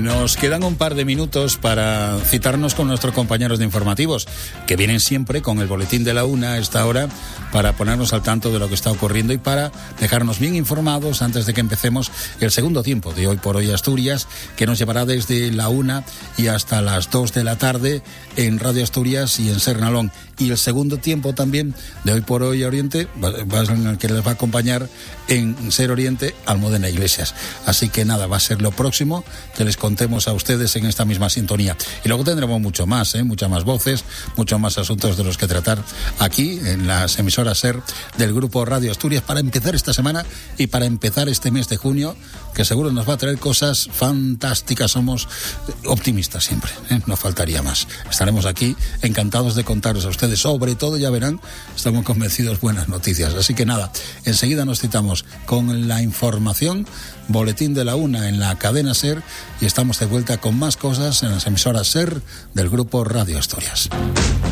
Nos quedan un par de minutos para citarnos con nuestros compañeros de informativos, que vienen siempre con el boletín de la 1 a esta hora para ponernos al tanto de lo que está ocurriendo y para dejarnos bien informados antes de que empecemos el segundo tiempo de Hoy por Hoy Asturias, que nos llevará desde la 1 y hasta las 2 de la tarde en Radio Asturias y en Ser Nalón. Y el segundo tiempo también de Hoy por Hoy Oriente, que les va a acompañar en Ser Oriente Almudena Iglesias. Así que nada, va a ser lo próximo que les contemos a ustedes en esta misma sintonía. Y luego tendremos mucho más, muchas más voces, muchos más asuntos de los que tratar aquí en las emisoras Ser del Grupo Radio Asturias para empezar esta semana y para empezar este mes de junio, que seguro nos va a traer cosas fantásticas. Somos optimistas siempre, no faltaría más. Estaremos aquí encantados de contaros a ustedes, sobre todo, ya verán, estamos convencidos, buenas noticias. Así que nada, enseguida nos citamos con la información, boletín de la 1 en la cadena Ser, y estamos de vuelta con más cosas en las emisoras Ser del Grupo Radio Asturias.